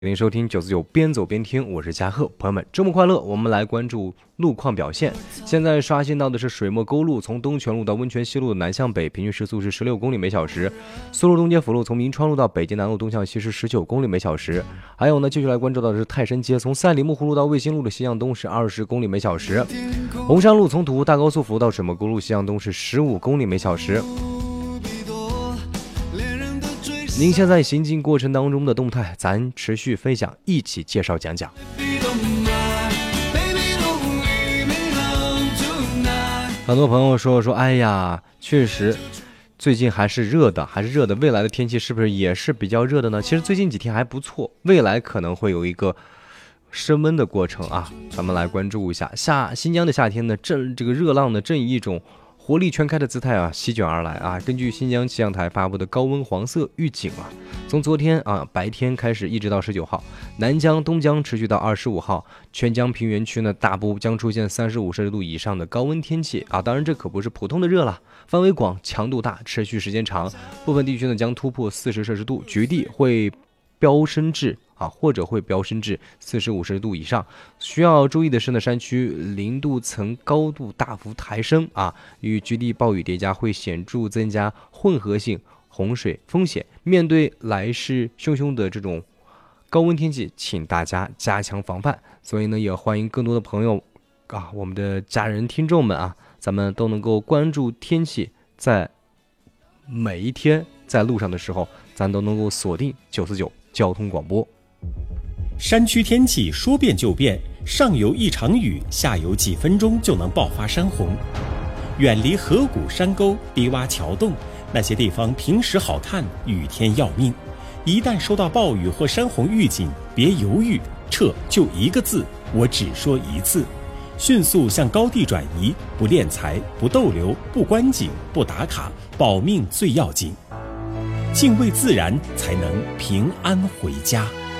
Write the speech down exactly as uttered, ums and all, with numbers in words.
欢迎收听九四九边走边听，我是嘉贺。朋友们，周末快乐！我们来关注路况表现。现在刷新到的是水墨沟路，从东泉路到温泉西路的南向北，平均时速是十六公里每小时；苏路东街辅路从明川路到北京南路东向西是十九公里每小时。还有呢，继续来关注到的是泰山街，从赛里木湖路到卫星路的西向东是二十公里每小时；红山路从土湖大高速辅路到水墨沟路西向东是十五公里每小时。您现在行进过程当中的动态，咱持续分享，一起介绍讲讲。很多朋友说说，哎呀，确实最近还是热的，还是热的。未来的天气是不是也是比较热的呢？其实最近几天还不错，未来可能会有一个升温的过程啊。咱们来关注一下，夏新疆的夏天呢，正这个热浪呢，正以一种活力全开的姿态啊，席卷而来啊！根据新疆气象台发布的高温黄色预警啊，从昨天啊白天开始，一直到十九号，南疆、东疆持续到二十五号，全疆平原区呢大部将出现三十五摄氏度以上的高温天气啊！当然，这可不是普通的热了，范围广、强度大、持续时间长，部分地区呢将突破四十摄氏度，局地会飙升至啊，或者会飙升至四十五摄氏度以上。需要注意的是呢，山区零度层高度大幅抬升啊，与局地暴雨叠加，会显著增加混合性洪水风险。面对来势汹汹的这种高温天气，请大家加强防范。所以呢，也欢迎更多的朋友啊，我们的家人听众们啊，咱们都能够关注天气，在每一天在路上的时候，咱都能够锁定九四九交通广播。 山区天气说变就变，上游一场雨，下游几分钟就能爆发山洪。远离河谷山沟、低洼桥洞，那些地方平时好看，雨天要命。一旦收到暴雨或山洪预警，别犹豫，撤，就一个字，我只说一次。迅速向高地转移，不敛财，不逗留，不观景，不打卡，保命最要紧。敬畏自然，才能平安回家。